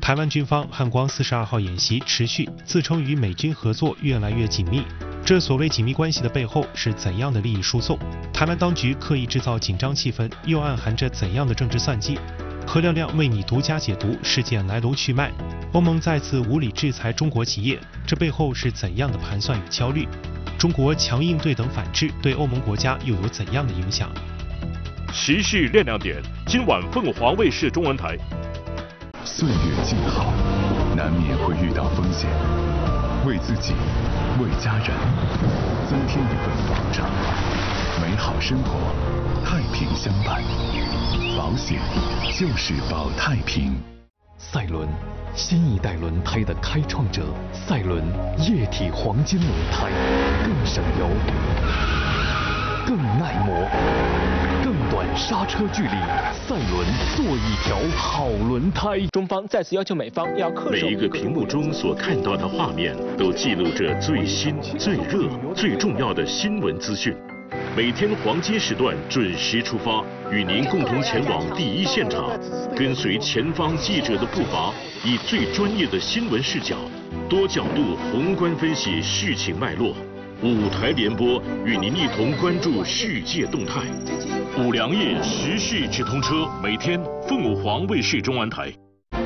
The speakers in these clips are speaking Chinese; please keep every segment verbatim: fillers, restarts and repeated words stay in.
台湾军方汉光四十二号演习持续，自称与美军合作越来越紧密。这所谓紧密关系的背后是怎样的利益输送？台湾当局刻意制造紧张气氛，又暗含着怎样的政治算计？何亮亮为你独家解读事件来龙去脉。欧盟再次无理制裁中国企业，这背后是怎样的盘算与焦虑？中国强硬对等反制对欧盟国家又有怎样的影响？ 时事亮亮点，今晚凤凰卫视中文台。 岁月静好，难免会遇到风险，为自己，为家人，增添一份保障，美好生活，太平相伴。保险就是保太平。 赛伦，新一代轮胎的开创者。赛伦液体黄金轮胎，更省油，更耐磨，更短刹车距离。赛伦，做一条好轮胎。 中方再次要求美方要恪守。 每一个屏幕中所看到的画面，都记录着最新、最热、最重要的新闻资讯。每天黄金时段准时出发，与您共同前往第一现场，跟随前方记者的步伐，以最专业的新闻视角，多角度宏观分析事情脉络。五台联播与您一同关注世界动态。五粮液时事直通车，每天凤凰卫视中文台。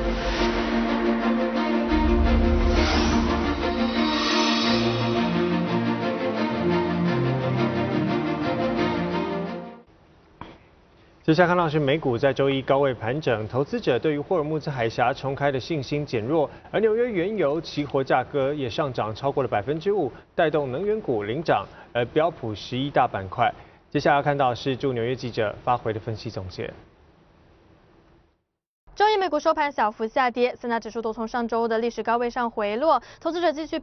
接下来看到是美股在周一高位盘整，投资者对于霍尔木兹海峡重开的信心减弱，而纽约原油期货价格也上涨超过了百分之五，带动能源股领涨，而标普十一大板块。接下来要看到是驻纽约记者发回的分析总结。 周一美股收盘小幅下跌，三大指数都从上周的历史高位上回落，投资者继续